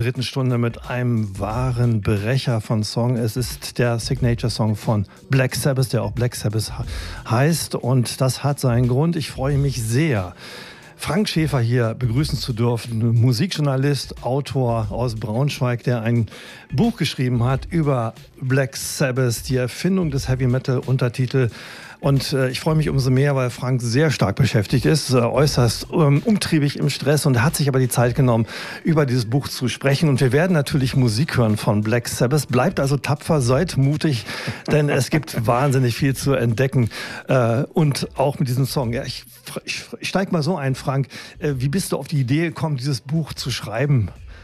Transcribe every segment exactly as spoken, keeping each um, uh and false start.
dritten Stunde mit einem wahren Brecher von Song. Es ist der Signature-Song von Black Sabbath, der auch Black Sabbath heißt. Und das hat seinen Grund. Ich freue mich sehr, Frank Schäfer hier begrüßen zu dürfen. Musikjournalist, Autor aus Braunschweig, der ein Buch geschrieben hat über Black Sabbath, die Erfindung des Heavy Metal, Untertitel. Und äh, ich freue mich umso mehr, weil Frank sehr stark beschäftigt ist, äh, äußerst ähm, umtriebig im Stress, und er hat sich aber die Zeit genommen, über dieses Buch zu sprechen. Und wir werden natürlich Musik hören von Black Sabbath. Bleibt also tapfer, seid mutig, denn es gibt wahnsinnig viel zu entdecken. Äh, und auch mit diesem Song. Ja, ich, ich, ich steig mal so ein, Frank. Äh, wie bist du auf die Idee gekommen, dieses Buch zu schreiben?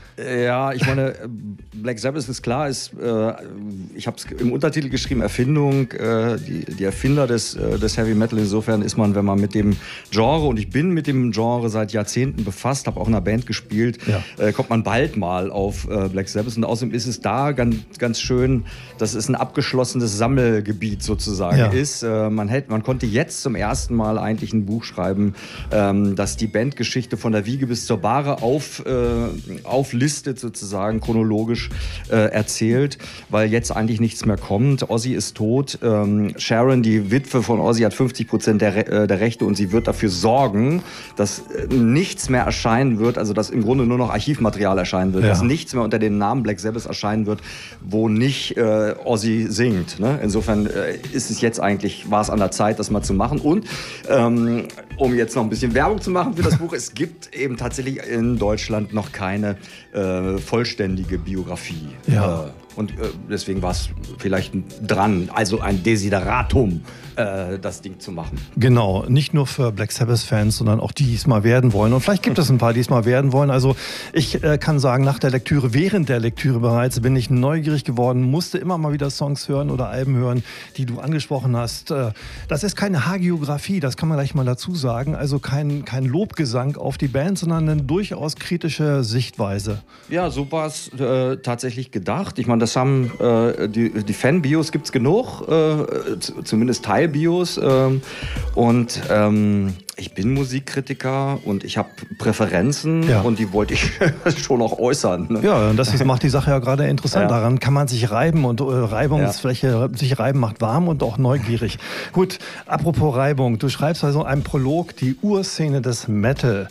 Ja, ich meine, Black Sabbath ist klar, ist, äh, ich habe es im Untertitel geschrieben, Erfindung, äh, die, die Erfinder des, äh, des Heavy Metal. Insofern ist man, wenn man mit dem Genre, und ich bin mit dem Genre seit Jahrzehnten befasst, habe auch in einer Band gespielt, ja. äh, kommt man bald mal auf äh, Black Sabbath. Und außerdem ist es da ganz, ganz schön, dass es ein abgeschlossenes Sammelgebiet sozusagen ja. ist. Äh, man, hätte, man konnte jetzt zum ersten Mal eigentlich ein Buch schreiben, ähm, das die Bandgeschichte von der Wiege bis zur Bahre auf, äh, auflistet, listet sozusagen chronologisch äh, erzählt, weil jetzt eigentlich nichts mehr kommt. Ozzy ist tot. Ähm, Sharon, die Witwe von Ozzy, hat fünfzig Prozent der, Re äh, der Rechte, und sie wird dafür sorgen, dass äh, nichts mehr erscheinen wird, also dass im Grunde nur noch Archivmaterial erscheinen wird, ja. dass nichts mehr unter dem Namen Black Sabbath erscheinen wird, wo nicht äh, Ozzy singt. Ne? Insofern äh, ist es jetzt eigentlich, war es an der Zeit, das mal zu machen. Und ähm, um jetzt noch ein bisschen Werbung zu machen für das Buch, es gibt eben tatsächlich in Deutschland noch keine Äh, vollständige Biografie. Ja. Äh, und äh, deswegen war es vielleicht dran, also ein Desideratum, äh, das Ding zu machen. Genau, nicht nur für Black Sabbath-Fans, sondern auch die, die es mal werden wollen. Und vielleicht gibt es ein paar, die es mal werden wollen. Also ich äh, kann sagen, nach der Lektüre, während der Lektüre bereits, bin ich neugierig geworden, musste immer mal wieder Songs hören oder Alben hören, die du angesprochen hast. Äh, das ist keine Hagiografie, das kann man gleich mal dazu sagen. Also kein, kein Lobgesang auf die Band, sondern eine durchaus kritische Sichtweise. Ja, so war es äh, tatsächlich gedacht. Ich meine, das haben äh, die, die Fan-Bios gibt es genug, äh, zumindest Teil-Bios. Äh, und ähm, ich bin Musikkritiker und ich habe Präferenzen, ja. und die wollte ich schon auch äußern. Ne? Ja, und das ist, macht die Sache ja gerade interessant. Ja. Daran kann man sich reiben, und äh, Reibungsfläche, ja. sich reiben macht warm und auch neugierig. Gut, apropos Reibung, du schreibst also einen Prolog, die Urszene des Metal.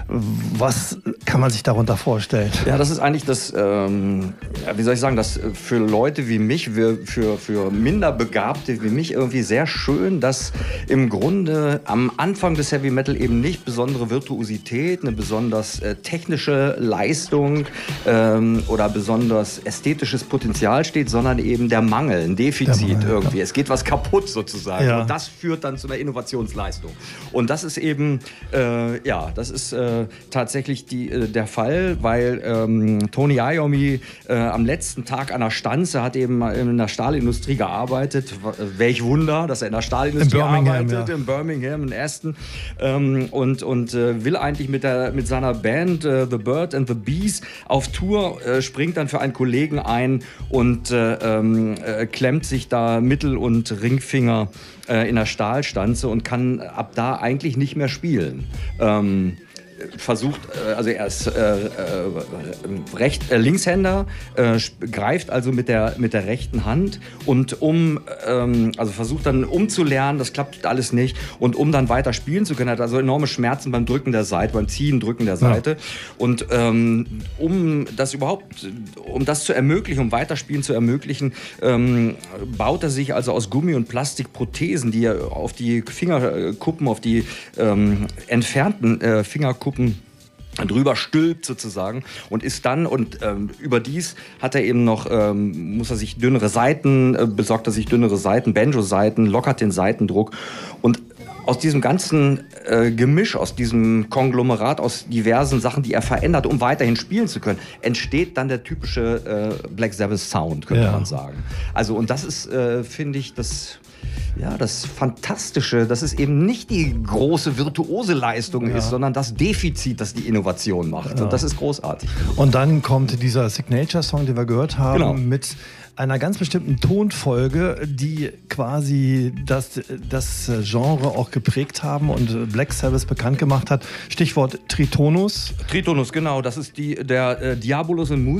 Was kann man sich darunter vorstellen? Ja, das ist eigentlich das, ähm, wie soll ich sagen, das für Leute wie mich, für, für, für Minderbegabte wie mich irgendwie sehr schön, dass im Grunde am Anfang des Heavy Metal eben nicht besondere Virtuosität, eine besonders äh, technische Leistung ähm, oder besonders ästhetisches Potenzial steht, sondern eben der Mangel, ein Defizit der Mangel, irgendwie. Ja. Es geht was kaputt sozusagen. Ja. Und das führt dann zu einer Innovationsleistung. Und das ist eben, äh, ja, das ist äh, tatsächlich die, äh, der Fall, weil ähm, Tony Iommi äh, am letzten Tag an der Stanze hat eben in der Stahlindustrie gearbeitet. Welch Wunder, dass er in der Stahlindustrie in Birmingham, arbeitet, ja. in Birmingham, in Aston. Ähm, und und äh, will eigentlich mit, der, mit seiner Band äh, The Bird and the Bees auf Tour, äh, springt dann für einen Kollegen ein und äh, äh, klemmt sich da Mittel- und Ringfinger äh, in der Stahlstanze und kann ab da eigentlich nicht mehr spielen. Ähm, versucht, also er ist äh, äh, Recht, äh, Linkshänder, äh, greift also mit der, mit der rechten Hand, und um, ähm, also versucht dann umzulernen, das klappt alles nicht, und um dann weiter spielen zu können, hat also enorme Schmerzen beim Drücken der Saite, beim Ziehen, Drücken der Saite, ja. und ähm, um das überhaupt, um das zu ermöglichen, um Weiterspielen zu ermöglichen, ähm, baut er sich also aus Gummi und Plastik Prothesen, die er auf die Fingerkuppen, auf die ähm, entfernten äh, Fingerkuppen drüber stülpt sozusagen, und ist dann, und ähm, überdies hat er eben noch, ähm, muss er sich dünnere Saiten, äh, besorgt er sich dünnere Saiten, Banjo-Saiten, lockert den Saitendruck, und aus diesem ganzen äh, Gemisch, aus diesem Konglomerat, aus diversen Sachen, die er verändert, um weiterhin spielen zu können, entsteht dann der typische äh, Black Sabbath Sound, könnte ja. man sagen. Also, und das ist, äh, finde ich, das Ja, das Fantastische, dass es eben nicht die große virtuose Leistung ja. ist, sondern das Defizit, das die Innovation macht. Ja. Und das ist großartig. Und dann kommt dieser Signature-Song, den wir gehört haben, genau. mit einer ganz bestimmten Tonfolge, die quasi das, das Genre auch geprägt haben und Black Sabbath bekannt gemacht hat. Stichwort Tritonus. Tritonus, genau. Das ist die, der äh, Diabolus in Mus